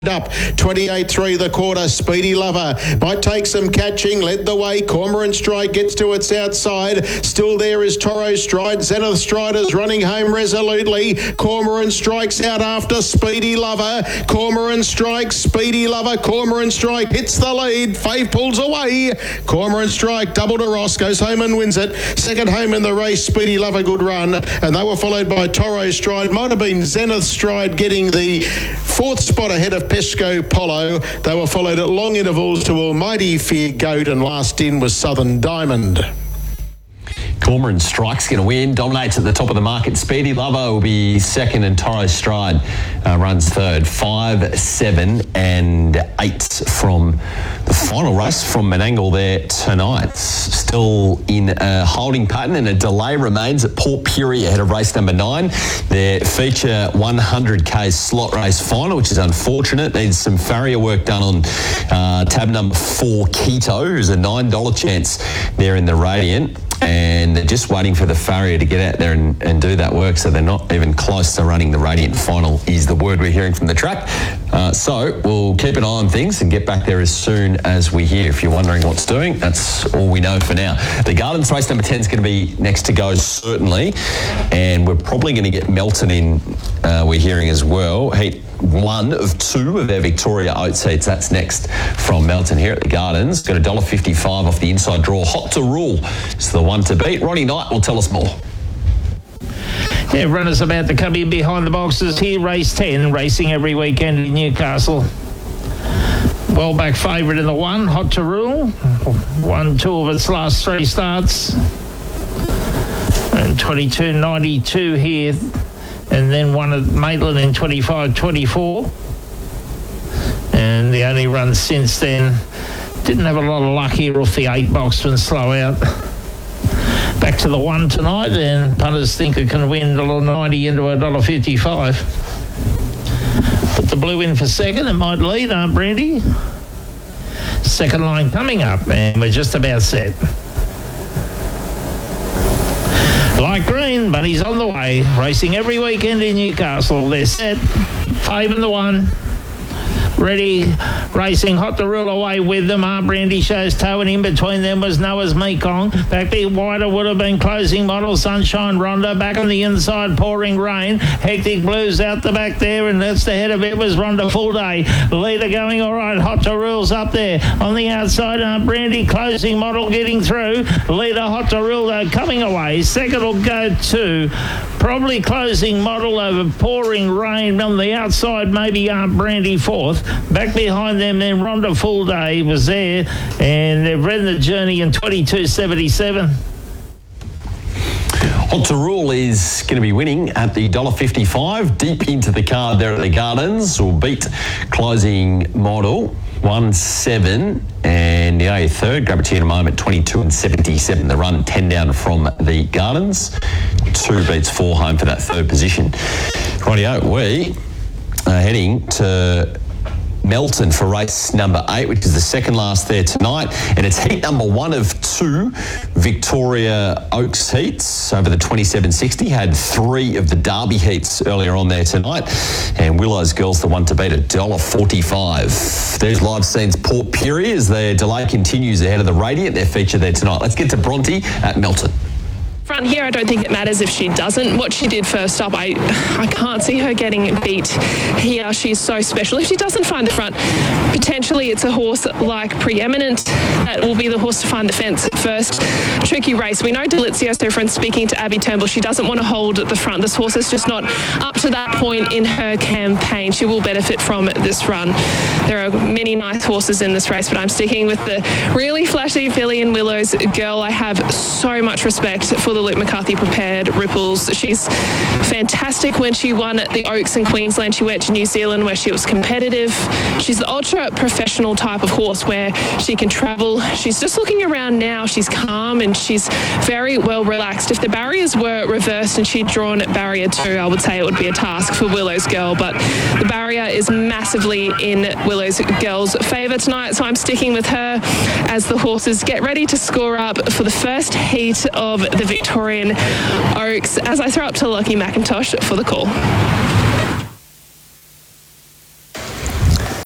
Up 28-3 the quarter. Speedy Lover might take some catching, led the way. Cormorant Strike gets to its outside. Still there is Toro Stride. Zenith Strider's running home resolutely. Cormorant Strike's out after Speedy Lover. Cormorant Strike, Speedy Lover. Cormorant Strike hits the lead. Fave pulls away. Cormorant Strike double to Ross, goes home and wins it. Second home in the race, Speedy Lover, good run, and they were followed by Toro Stride. Might have been Zenith Stride getting the fourth spot ahead of Pesco Polo. They were followed at long intervals to Almighty Fear Goat, and last in was Southern Diamond. Cormorant Strike's going to win, dominates at the top of the market. Speedy Lover will be second, and Toro Stride runs third. 5, 7 and 8 from the final race from Menangle there tonight. Still in a holding pattern, and a delay remains at Port Pirie ahead of race number 9. Their feature 100k slot race final, which is unfortunate. Needs some farrier work done on tab number 4, Keto, who's a $9 chance there in the Radiant. And they're just waiting for the farrier to get out there and do that work, so they're not even close to running the Radiant final, is the word we're hearing from the track. So we'll keep an eye on things and get back there as soon as we hear. If you're wondering what's doing, that's all we know for now. The Gardens race number 10 is going to be next to go, certainly, and we're probably going to get Melton in, we're hearing as well. Heat 1 of 2 of their Victoria Oats heats. That's next from Melton here at the Gardens. Got $1.55 off the inside draw. Hot to Rule is the one to beat. Ronnie Knight will tell us more. Yeah, runners about to come in behind the boxes here. Race 10, racing every weekend in Newcastle. Well back favourite in the 1, Hot to Rule. Won 2 of its last 3 starts. And 22.92 here. And then one at Maitland in 25.24. And the only run since then, didn't have a lot of luck here off the 8 box and slow out. Back to the 1 tonight, and punters think it can win $1.90 into $1.55. Put the blue in for second, it might lead, Aunt Brandy. Second line coming up, and we're just about set. Light green, but he's on the way. Racing every weekend in Newcastle. They're set. 5 in the 1. Ready, racing, Hot to Rule away with them. Aunt Brandy shows toe, and in between them was Noah's Mekong. Back bit wider would have been Closing Model, Sunshine Rhonda. Back on the inside, Pouring Rain. Hectic Blues out the back there, and that's the head of it was Rhonda Full Day. Leader going all right. Hot to Rule's up there. On the outside, Aunt Brandy, Closing Model getting through. Leader Hot to Rule though coming away. Second will go to probably Closing Model over Pouring Rain. On the outside, maybe Aunt Brandy fourth. Back behind them, then Rhonda Full Day was there, and they've ridden the journey in 22.77. Hot to Rule is going to be winning at the $1.55. Deep into the card there at the Gardens. Will beat Closing Model 1-7, and the third. Grab it to you in a moment. 22.77. The run 10 down from the Gardens. 2 beats 4 home for that third position. Rightio, we are heading to Melton for race number 8, which is the second last there tonight, and it's heat number 1 of 2 Victoria Oaks heats over the 2760. Had 3 of the Derby heats earlier on there tonight, and Willow's Girls the one to beat at $1.45. There's live scenes Port Pirie as their delay continues ahead of the Radiant. Their feature there tonight. Let's get to Bronte at Melton. Front here, I don't think it matters if she doesn't. What she did first up, I can't see her getting beat here. She's so special. If she doesn't find the front, potentially it's a horse like Preeminent that will be the horse to find the fence first. Tricky race. We know Delizio, so from speaking to Abby Turnbull, she doesn't want to hold at the front. This horse is just not up to that point in her campaign. She will benefit from this run. There are many nice horses in this race, but I'm sticking with the really flashy filly in Willow's Girl. I have so much respect for the Luke McCarthy prepared Ripples. She's fantastic. When she won at the Oaks in Queensland, she went to New Zealand where she was competitive. She's the ultra professional type of horse where she can travel. She's just looking around now. She's calm and she's very well relaxed. If the barriers were reversed and she'd drawn at barrier 2, I would say it would be a task for Willow's Girl, but the barrier is massively in Willow's Girl's favour tonight, so I'm sticking with her as the horses get ready to score up for the first heat of the Victorian Oaks, as I throw up to Lockie McIntosh for the call.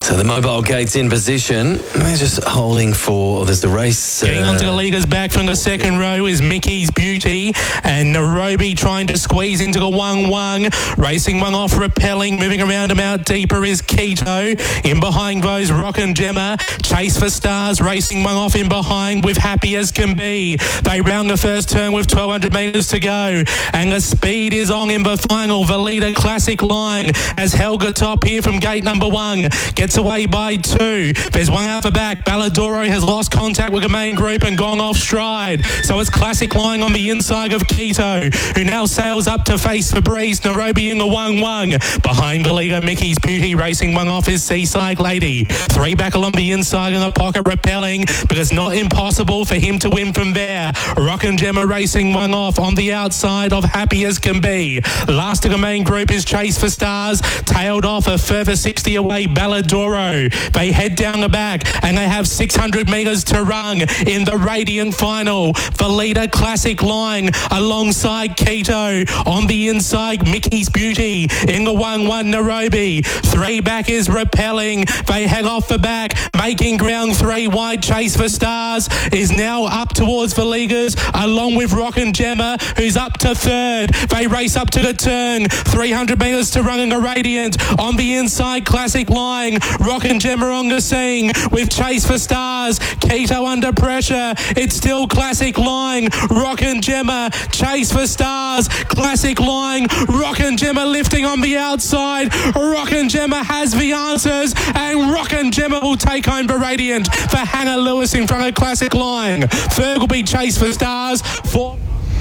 So the mobile gate's in position. We're just holding for... There's the race. Getting onto the leaders back from the second row is Mickey's Beauty, and Nairobi trying to squeeze into a 1-1. Racing one off, repelling. Moving around him out deeper is Keto. In behind goes Rockin' Gemma. Chase for Stars. Racing one off in behind with Happy As Can Be. They round the first turn with 1,200 metres to go. And the speed is on in the final. Valida Classic Line as Helga Top here from gate number 1. Gets away by 2. There's one out the back. Balladoro has lost contact with the main group and gone off stride. So it's Classic Line on the inside of Keto, who now sails up to face the breeze. Nairobi in the 1-1. Behind the leader, Mickey's Beauty. Racing one off is Seaside Lady. 3 back along the inside in the pocket, repelling, but it's not impossible for him to win from there. Rockin' Gemma racing one off on the outside of Happy As Can Be. Last of the main group is Chase for Stars. Tailed off a further 60 away, Balladoro. They head down the back and they have 600 metres to run in the Radiant final. Valida Classic Line alongside Keto. On the inside, Mickey's Beauty. In the 1-1, Nairobi. 3 back is repelling. They head off the back, making ground 3 wide. Chase for Stars is now up towards the leaders, along with Rockin' Gemma, who's up to 3rd. They race up to the turn. 300 metres to run in the Radiant. On the inside, Classic Line. Rockin' Gemma on the scene with Chase for Stars. Keto under pressure. It's still Classic Line. Rockin' Gemma. Chase for Stars. Classic Line. Rockin' Gemma lifting on the outside. Rockin' Gemma has the answers, and Rockin' Gemma will take home the Radiant for Hannah Lewis in front of Classic Line. 3rd will be Chase for Stars. 4th.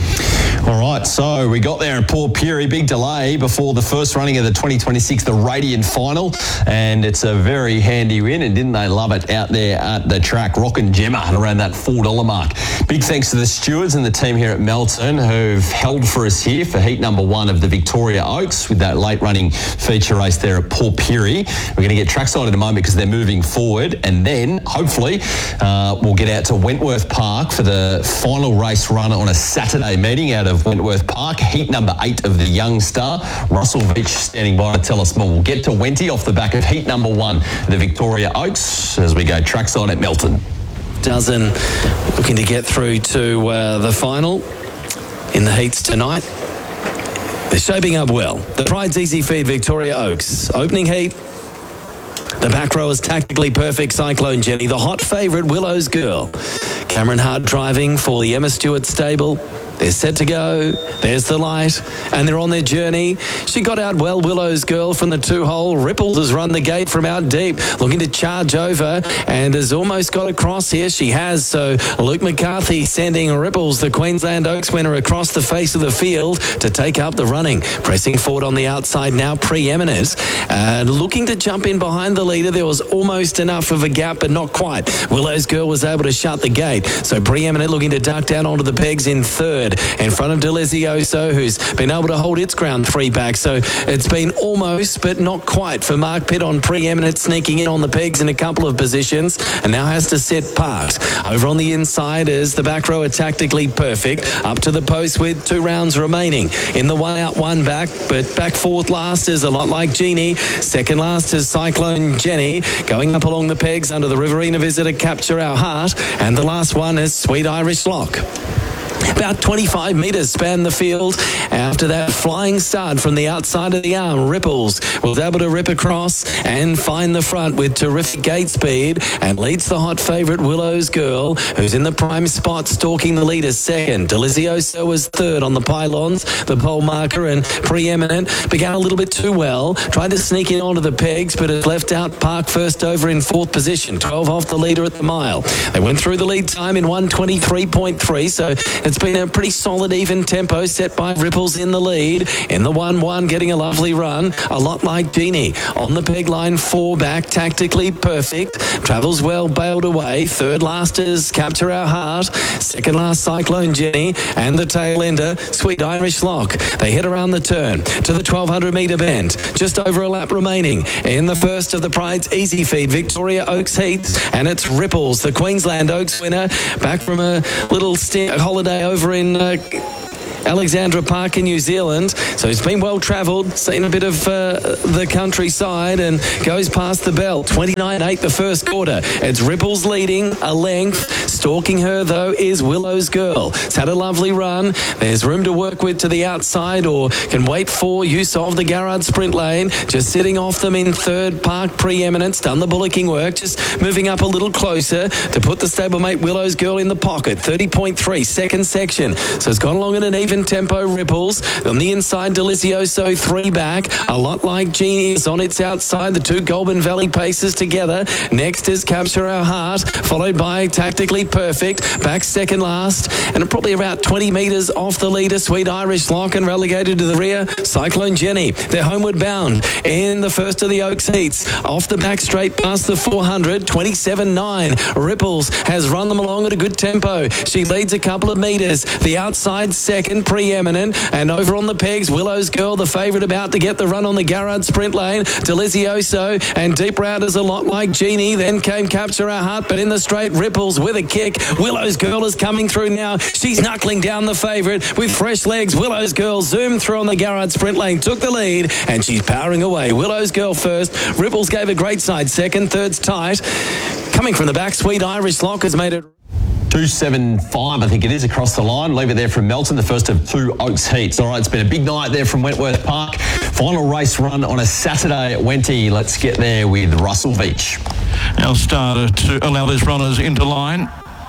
All right, so we got there at Port Pirie. Big delay before the first running of the 2026, the Radiant Final, and it's a very handy win, and didn't they love it out there at the track? Rockin' Gemma around that $4 mark. Big thanks to the stewards and the team here at Melton who've held for us here for heat number 1 of the Victoria Oaks with that late running feature race there at Port Pirie. We're going to get trackside in a moment because they're moving forward, and then hopefully we'll get out to Wentworth Park for the final race run on a Saturday meeting out of Wentworth Park. Heat number 8 of the Young Star. Russell Veach standing by to tell us more. We'll get to Wenty off the back of heat number 1, the Victoria Oaks, as we go trackside at Melton. Dozen looking to get through to the final in the heats tonight. They're shaping up well. The Pride's Easy Feed Victoria Oaks. Opening heat. The back row is Tactically Perfect, Cyclone Jenny. The hot favourite, Willow's Girl. Cameron Hart driving for the Emma Stewart stable. They're set to go. There's the light. And they're on their journey. She got out well, Willow's Girl, from the 2-hole. Ripples has run the gate from out deep, looking to charge over, and has almost got across here. She has. So Luke McCarthy sending Ripples, the Queensland Oaks winner, across the face of the field to take up the running. Pressing forward on the outside now, Preeminent. Looking to jump in behind the leader. There was almost enough of a gap, but not quite. Willow's Girl was able to shut the gate. So Preeminent looking to duck down onto the pegs in 3rd. In front of Delizioso, who's been able to hold its ground 3 back. So it's been almost, but not quite, for Mark Pitt on Preeminent, sneaking in on the pegs in a couple of positions, and now has to set parked. Over on the inside is the back row, Tactically Perfect, up to the post with 2 rounds remaining. In the 1 out, 1 back, but back 4th last is a lot like Jeannie. 2nd last is Cyclone Jenny. Going up along the pegs under the Riverina Visitor, Capture Our Heart. And the last one is Sweet Irish Lock. About 25 metres span the field. After that flying start from the outside of the arm, Ripples was able to rip across and find the front with terrific gate speed and leads the hot favourite Willow's Girl, who's in the prime spot, stalking the leader 2nd. Delizioso was 3rd on the pylons, the pole marker, and Preeminent began a little bit too well. Tried to sneak in onto the pegs, but has left out Park first over in 4th position, 12 off the leader at the mile. They went through the lead time in 1:23.3, so it's been a pretty solid even tempo set by Ripples in the lead. In the 1-1, getting a lovely run, a lot like Jeannie. On the peg line, 4 back, Tactically Perfect. Travels well, bailed away. 3rd last is Capture Our Heart. 2nd last, Cyclone Jenny. And the tail ender, Sweet Irish Lock. They head around the turn to the 1,200 metre bend. Just over a lap remaining in the first of the Pride's Easy Feed Victoria Oaks heats. And it's Ripples, the Queensland Oaks winner, back from a little holiday over in Alexandra Park in New Zealand. So he's been well travelled, seen a bit of the countryside, and goes past the bell. 29.8 the first quarter. It's Ripples leading a length. Stalking her, though, is Willow's Girl. It's had a lovely run. There's room to work with to the outside, or can wait for use of the Garrard sprint lane. Just sitting off them in third. Park Preeminence, done the bullocking work. Just moving up a little closer to put the stablemate Willow's Girl in the pocket. 30.3, second section. So it's gone along at an even tempo. Ripples. On the inside, Delicioso, 3 back. A lot like Genie is on its outside. The two Goulburn Valley paces together. Next is Capture Our Heart, followed by Tactically Perfect. Back second last, and probably about 20 metres off the leader. Sweet Irish Lock, and relegated to the rear, Cyclone Jenny. They're homeward bound in the first of the Oaks heats. Off the back straight past the 400, 27.9. Ripples has run them along at a good tempo. She leads a couple of metres. The outside second, Preeminent, and over on the pegs, Willow's Girl, the favourite, about to get the run on the Garrard sprint lane. Delicioso and Deep Routers, a lot like Genie. Then came Capture Our Heart, but in the straight, Ripples with a kick. Willow's Girl is coming through now. She's knuckling down the favourite with fresh legs. Willow's Girl zoomed through on the Garrard sprint lane, took the lead, and she's powering away. Willow's Girl first. Ripples gave a great side second. Third's tight. Coming from the back, Sweet Irish Lock has made it 2.75, I think it is, across the line. Leave it there from Melton, the first of 2 Oaks heats. All right, it's been a big night there from Wentworth Park. Final race run on a Saturday at Wenty. Let's get there with Russell Veach. Our starter to allow these runners into line.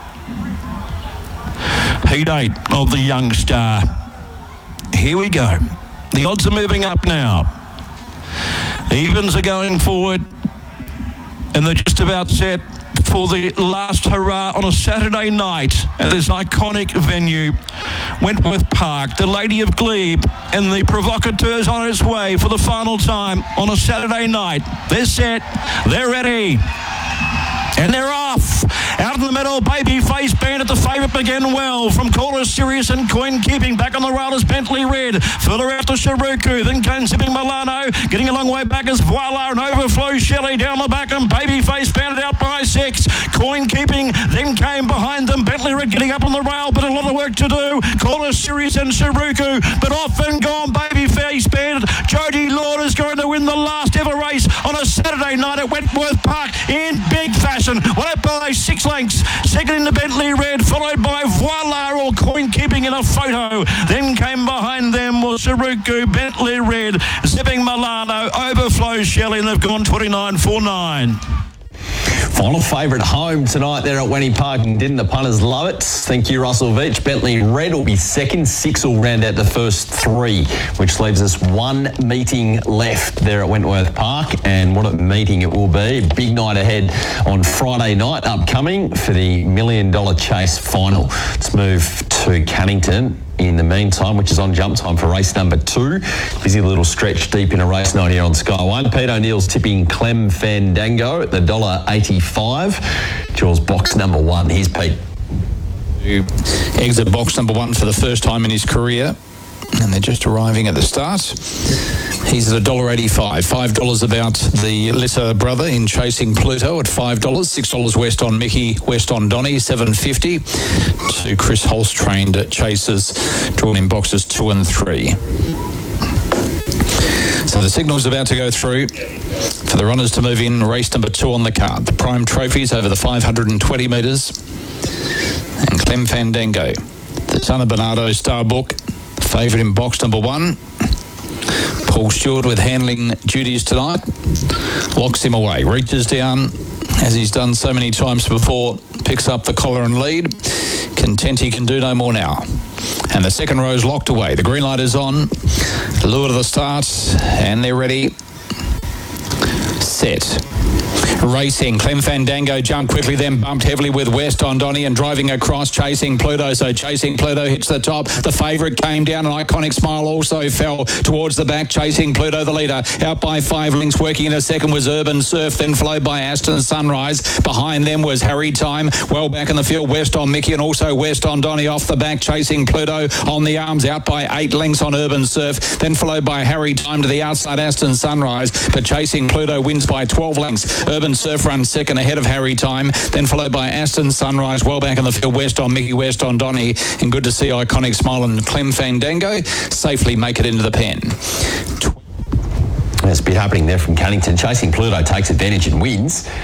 Heat 8 of the Young Star. Here we go. The odds are moving up now. Evens are going forward, and they're just about set for the last hurrah on a Saturday night at this iconic venue, Wentworth Park. The Lady of Glebe and the Provocateurs on its way for the final time on a Saturday night. They're set, they're ready, and they're off. Out in the middle, Babyface Bandit, the favourite, began well. From Caller Sirius and Coin Keeping. Back on the rail is Bentley Red. Further out to Shiruku. Then came Zipping Milano. Getting a long way back is Voila and Overflow Shelley down the back. And Babyface Bandit out by 6. Coin Keeping then came behind them. Bentley Red getting up on the rail, but a lot of work to do. Caller Sirius and Shiruku. But off and gone, Babyface Bandit. Jodie Lord is going to win the last ever race on a Saturday night at Wentworth Park in big fashion. Well, up by 6 lengths. Second in the Bentley Red, followed by Voila or Coin Keeping in a photo. Then came behind them was Shiruku, Bentley Red, Zipping Milano, Overflow Shelley, and they've gone 29.49. Final favourite home tonight there at Wenty Park, and didn't the punters love it? Thank you, Russell Veach. Bentley Red will be second. 6 will round out the first 3, which leaves us 1 meeting left there at Wentworth Park. And what a meeting it will be. Big night ahead on Friday night upcoming for the $1 Million Chase final. Let's move to Cannington in the meantime, which is on jump time for race number 2. Busy little stretch deep in a race night here on Sky One. Pete O'Neill's tipping Clem Fandango at the $1.85. Jaws box number 1. Here's Pete. Exit box number 1 for the first time in his career, and they're just arriving at the start. He's at $1.85. $5 about the Litter brother in Chasing Pluto at $5. $6 West on Mickey, West on Donny, $7.50. To Chris Holst trained at Chasers, drawn in boxes 2 and 3. So the signal's about to go through for the runners to move in. Race number 2 on the card. The Prime Trophies over the 520 metres. And Clem Fandango, the son of Bernardo Starbuck, favourite in box number 1. Paul Stewart with handling duties tonight. Locks him away. Reaches down, as he's done so many times before. Picks up the collar and lead. Content he can do no more now. And the second row's locked away. The green light is on. Lure to the start. And they're ready. Set. Racing. Clem Fandango jumped quickly, then bumped heavily with West on Donny and driving across Chasing Pluto. So Chasing Pluto hits the top. The favourite came down. An Iconic Smile also fell towards the back. Chasing Pluto, the leader, out by 5 lengths. Working in a second was Urban Surf, then followed by Aston Sunrise. Behind them was Harry Time. Well back in the field, West on Mickey and also West on Donny off the back. Chasing Pluto on the arms, out by 8 lengths on Urban Surf, then followed by Harry Time to the outside, Aston Sunrise. But Chasing Pluto wins by 12 lengths. lengths. Urban Surf runs second ahead of Harry Time, then followed by Aston Sunrise, well back in the field, West on Mickey, West on Donny, and good to see Iconic Smile and Clem Fandango safely make it into the pen. There's a bit happening there from Cunnington. Chasing Pluto takes advantage and wins.